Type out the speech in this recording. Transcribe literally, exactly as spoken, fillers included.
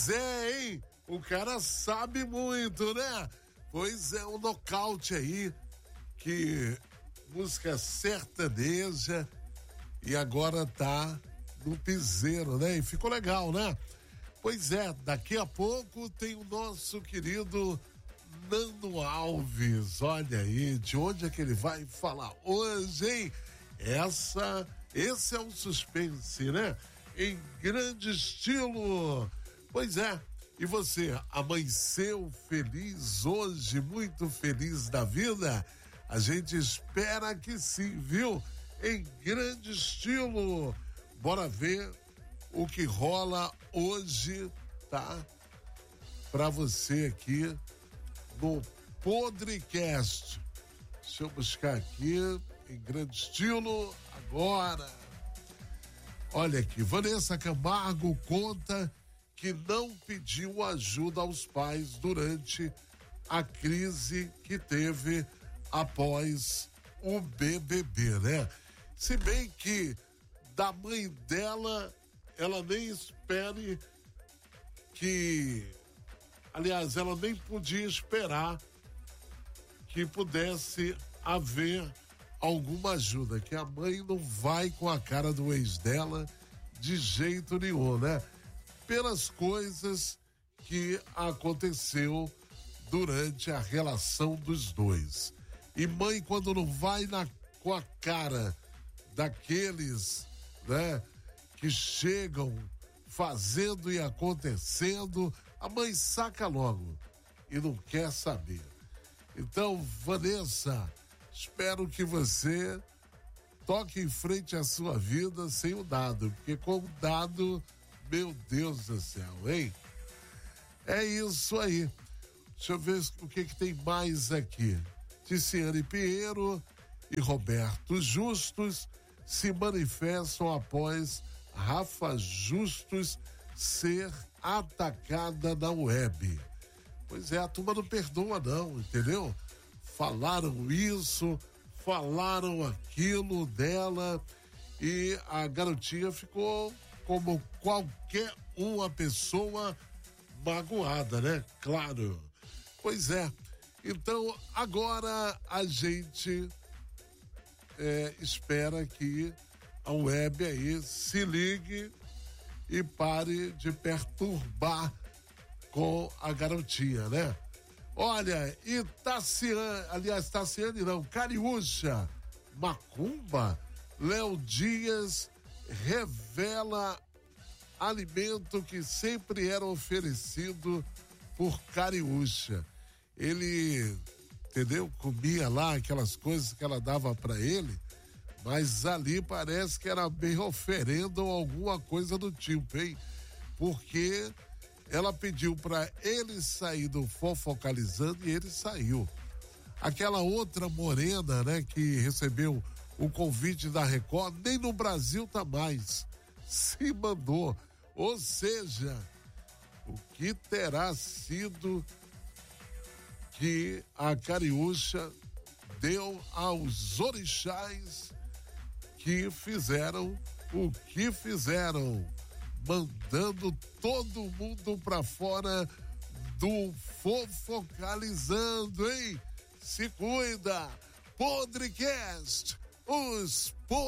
Pois é, hein? O cara sabe muito, né? Pois é, um nocaute aí, que música sertaneja e agora tá no piseiro, né? E ficou legal, né? Pois é, daqui a pouco tem o nosso querido Nando Alves. Olha aí, de onde é que ele vai falar hoje, hein? Essa, esse é um suspense, né? Em grande estilo. Pois é, e você amanheceu feliz hoje, muito feliz da vida? A gente espera que sim, viu? Em grande estilo. Bora ver o que rola hoje, tá? Pra você aqui no Podcast. Deixa eu buscar aqui em grande estilo agora. Olha aqui, Vanessa Camargo conta que não pediu ajuda aos pais durante a crise que teve após o B B B, né? Se bem que da mãe dela, ela nem espere que, aliás, ela nem podia esperar que pudesse haver alguma ajuda, que a mãe não vai com a cara do ex dela de jeito nenhum, né? Pelas coisas que aconteceu durante a relação dos dois. E mãe, quando não vai na, com a cara daqueles, né, que chegam fazendo e acontecendo, a mãe saca logo e não quer saber. Então, Vanessa, espero que você toque em frente à sua vida sem o dado, porque com o dado, meu Deus do céu, hein? É isso aí. Deixa eu ver o que que tem mais aqui. Ticiane Pinheiro e Roberto Justus se manifestam após Rafa Justus ser atacada na web. Pois é, a turma não perdoa não, entendeu? Falaram isso, falaram aquilo dela e a garotinha ficou como qualquer uma pessoa magoada, né? Claro. Pois é. Então, agora a gente é, espera que a web aí se ligue e pare de perturbar com a garotinha, né? Olha, e Tassiane, aliás, Tassiane não, Cariúcha, Macumba, Léo Dias revela alimento que sempre era oferecido por Cariúcha. Ele, entendeu? Comia lá aquelas coisas que ela dava para ele, mas ali parece que era bem oferenda ou alguma coisa do tipo, hein? Porque ela pediu para ele sair do Fofocalizando e ele saiu. Aquela outra morena, né, que recebeu o convite da Record, nem no Brasil tá mais. Se mandou. Ou seja, o que terá sido que a Cariúcha deu aos orixás que fizeram o que fizeram, mandando todo mundo pra fora do Fofocalizando, hein? Se cuida! Podcast, os